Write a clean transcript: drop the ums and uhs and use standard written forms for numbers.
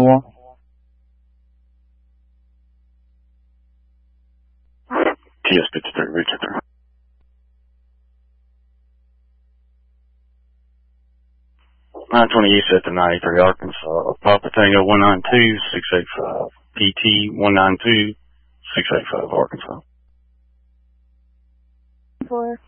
4. TS-53, Richard 3. 920 East at the 93 Arkansas. Papa Tango 192 685. PT 192 685 Arkansas. 4.